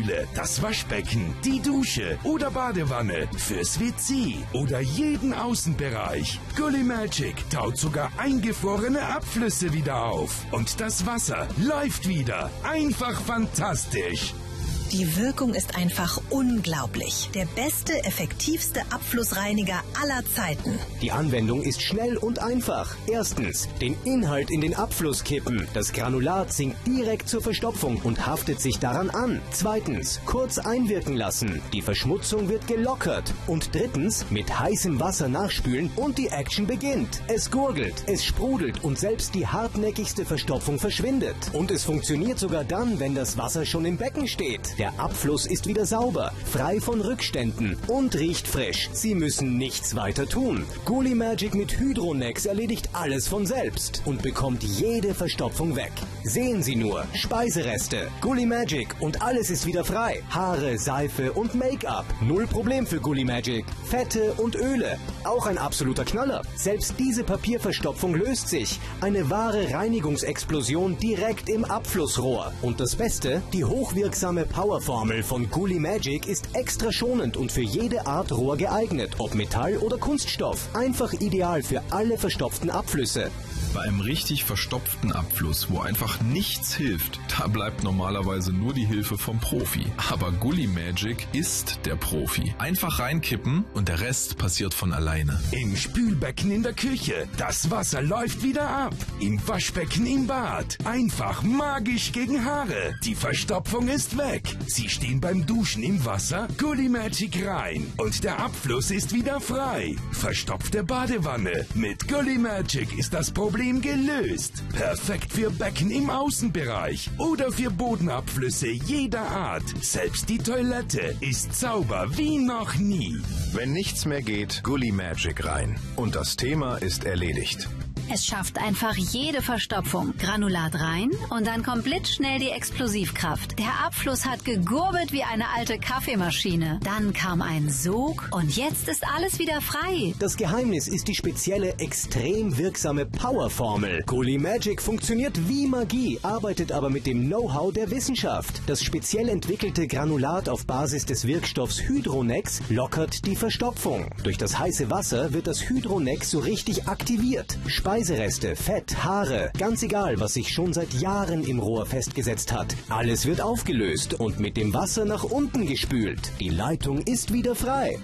Spüle, das Waschbecken, die Dusche oder Badewanne, fürs WC oder jeden Außenbereich. Gully Magic taut sogar eingefrorene Abflüsse wieder auf. Und das Wasser läuft wieder. Einfach fantastisch. Die Wirkung ist einfach unglaublich. Der beste, effektivste Abflussreiniger aller Zeiten. Die Anwendung ist schnell und einfach. Erstens, den Inhalt in den Abfluss kippen. Das Granulat sinkt direkt zur Verstopfung und haftet sich daran an. Zweitens, kurz einwirken lassen. Die Verschmutzung wird gelockert. Und drittens, mit heißem Wasser nachspülen und die Action beginnt. Es gurgelt, es sprudelt und selbst die hartnäckigste Verstopfung verschwindet. Und es funktioniert sogar dann, wenn das Wasser schon im Becken steht. Der Abfluss ist wieder sauber, frei von Rückständen und riecht frisch. Sie müssen nichts weiter tun. Gully Magic mit Hydronex erledigt alles von selbst und bekommt jede Verstopfung weg. Sehen Sie nur, Speisereste, Gully Magic und alles ist wieder frei. Haare, Seife und Make-up. Null Problem für Gully Magic. Fette und Öle. Auch ein absoluter Knaller. Selbst diese Papierverstopfung löst sich. Eine wahre Reinigungsexplosion direkt im Abflussrohr. Und das Beste, die hochwirksame Powerformel von Gully Magic ist extra schonend und für jede Art Rohr geeignet, ob Metall oder Kunststoff. Einfach ideal für alle verstopften Abflüsse. Bei einem richtig verstopften Abfluss, wo einfach nichts hilft, da bleibt normalerweise nur die Hilfe vom Profi. Aber Gully Magic ist der Profi. Einfach reinkippen und der Rest passiert von alleine. Im Spülbecken in der Küche, das Wasser läuft wieder ab. Im Waschbecken im Bad, einfach magisch gegen Haare. Die Verstopfung ist weg. Sie stehen beim Duschen im Wasser, Gully Magic rein und der Abfluss ist wieder frei. Verstopfte Badewanne, mit Gully Magic ist das Problem gelöst. Perfekt für Becken im Außenbereich oder für Bodenabflüsse jeder Art. Selbst die Toilette ist sauber wie noch nie. Wenn nichts mehr geht, Gully Magic rein. Und das Thema ist erledigt. Es schafft einfach jede Verstopfung. Granulat rein und dann kommt blitzschnell die Explosivkraft. Der Abfluss hat gegurgelt wie eine alte Kaffeemaschine. Dann kam ein Sog und jetzt ist alles wieder frei. Das Geheimnis ist die spezielle, extrem wirksame Powerformel. Gully Magic funktioniert wie Magie, arbeitet aber mit dem Know-how der Wissenschaft. Das speziell entwickelte Granulat auf Basis des Wirkstoffs Hydronex lockert die Verstopfung. Durch das heiße Wasser wird das Hydronex so richtig aktiviert. Speisereste, Fett, Haare, ganz egal, was sich schon seit Jahren im Rohr festgesetzt hat. Alles wird aufgelöst und mit dem Wasser nach unten gespült. Die Leitung ist wieder frei.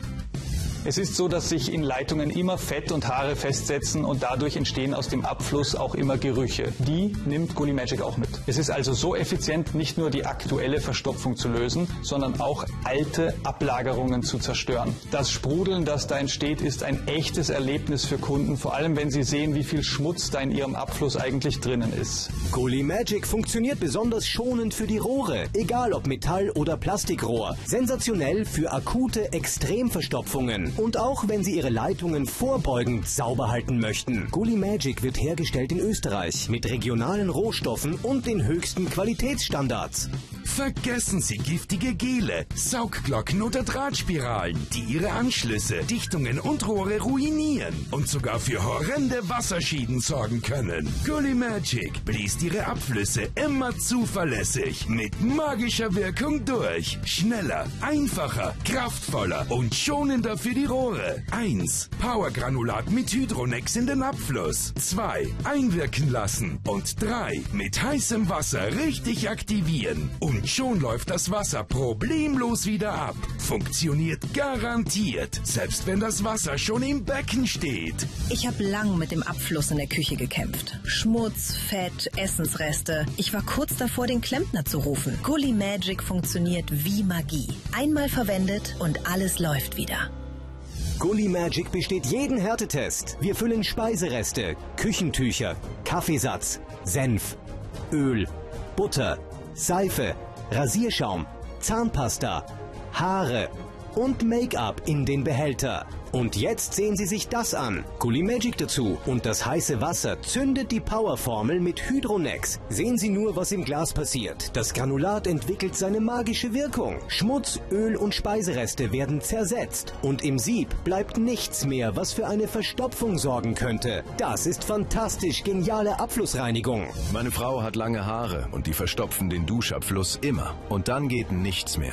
Es ist so, dass sich in Leitungen immer Fett und Haare festsetzen und dadurch entstehen aus dem Abfluss auch immer Gerüche. Die nimmt Gully Magic auch mit. Es ist also so effizient, nicht nur die aktuelle Verstopfung zu lösen, sondern auch alte Ablagerungen zu zerstören. Das Sprudeln, das da entsteht, ist ein echtes Erlebnis für Kunden, vor allem wenn sie sehen, wie viel Schmutz da in ihrem Abfluss eigentlich drinnen ist. Gully Magic funktioniert besonders schonend für die Rohre, egal ob Metall- oder Plastikrohr. Sensationell für akute Extremverstopfungen. Und auch wenn Sie Ihre Leitungen vorbeugend sauber halten möchten. Gully Magic wird hergestellt in Österreich mit regionalen Rohstoffen und den höchsten Qualitätsstandards. Vergessen Sie giftige Gele, Saugglocken oder Drahtspiralen, die Ihre Anschlüsse, Dichtungen und Rohre ruinieren und sogar für horrende Wasserschäden sorgen können. Gully Magic bläst Ihre Abflüsse immer zuverlässig mit magischer Wirkung durch. Schneller, einfacher, kraftvoller und schonender für die Rohre. 1. Powergranulat mit Hydronex in den Abfluss. 2. Einwirken lassen. Und 3. Mit heißem Wasser richtig aktivieren. Und schon läuft das Wasser problemlos wieder ab. Funktioniert garantiert, selbst wenn das Wasser schon im Becken steht. Ich habe lang mit dem Abfluss in der Küche gekämpft. Schmutz, Fett, Essensreste. Ich war kurz davor, den Klempner zu rufen. Gully Magic funktioniert wie Magie. Einmal verwendet und alles läuft wieder. Gully Magic besteht jeden Härtetest. Wir füllen Speisereste, Küchentücher, Kaffeesatz, Senf, Öl, Butter, Seife, Rasierschaum, Zahnpasta, Haare und Make-up in den Behälter. Und jetzt sehen Sie sich das an. Gully Magic dazu. Und das heiße Wasser zündet die Powerformel mit Hydronex. Sehen Sie nur, was im Glas passiert. Das Granulat entwickelt seine magische Wirkung. Schmutz, Öl und Speisereste werden zersetzt. Und im Sieb bleibt nichts mehr, was für eine Verstopfung sorgen könnte. Das ist fantastisch geniale Abflussreinigung. Meine Frau hat lange Haare und die verstopfen den Duschabfluss immer. Und dann geht nichts mehr.